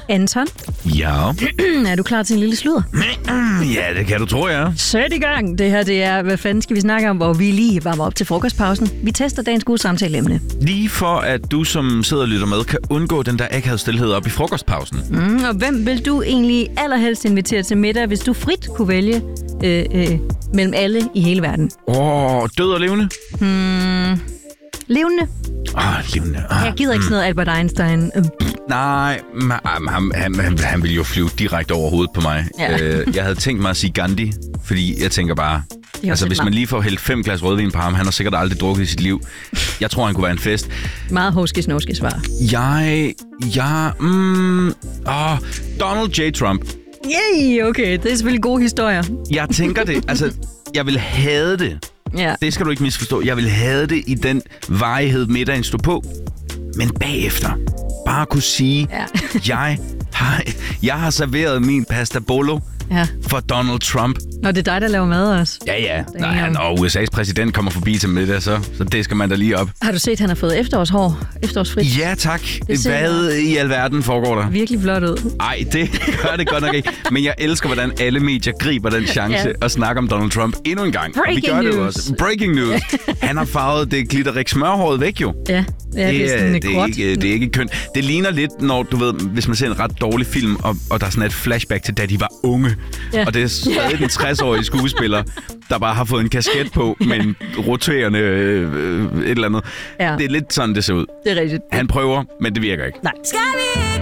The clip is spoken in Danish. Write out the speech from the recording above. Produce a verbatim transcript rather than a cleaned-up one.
Anton, Ja. er du klar til en lille sludder? Ja, det kan du tro, ja. Sæt i gang. Det her, det er, hvad fanden skal vi snakke om, hvor vi lige varmer op til frokostpausen. Vi tester dagens gode samtaleemne. Lige for, at du, som sidder og lytter med, kan undgå den der akavede stilhed op i frokostpausen. Mm, og hvem vil du egentlig allerhelst invitere til middag, hvis du frit kunne vælge øh, øh, mellem alle i hele verden? Åh, oh, død og levende? Hmm, levende. Åh, oh, levende. Oh, Jeg gider ikke sådan noget Albert Einstein. Øh, Nej, han, han, han, han ville jo flyve direkte over hovedet på mig. Ja. Øh, jeg havde tænkt mig at sige Gandhi, fordi jeg tænker bare... Altså, hvis man lige får hældt fem glas rødvin på ham, han har sikkert aldrig drukket i sit liv. Jeg tror, han kunne være en fest. Meget hovske-snovske svar. Jeg... Jeg... Mm, åh, Donald J. Trump. Yay, okay. Det er selvfølgelig gode historier. Jeg tænker det. Altså, jeg vil have det. Ja. Det skal du ikke misforstå. Jeg vil have det i den varighed, middagen stod på. Men bagefter, bare kunne sige, Ja. jeg, har, jeg har serveret min pasta bolo Ja. for Donald Trump. Nå, det er dig, der laver mad også. Ja, ja. Nej, når U S A's præsident kommer forbi til middag, så, så det skal man da lige op. Har du set, at han har fået efterårshår? Efterårsfrit? Ja, tak. Det ser Hvad i alverden foregår der? Virkelig flot ud. Ej, det gør det godt nok ikke. Men jeg elsker, hvordan alle medier griber den chance Ja. at snakke om Donald Trump endnu en gang. Og vi Breaking gør det jo news. også. Breaking news. Han har farvet det glitterik smørhåret væk jo. Ja, ja det er sådan det, er gråt. ikke, det er ikke kønt. Det ligner lidt, når du ved, hvis man ser en ret dårlig film, og, og der er sådan et flashback til, da de var unge. Ja. Og det er stadig den tres-årige skuespiller, der bare har fået en kasket på med en roterende øh, et eller andet. Ja. Det er lidt sådan, det ser ud. Det er rigtigt. Han prøver, men det virker ikke. Nej. Skal vi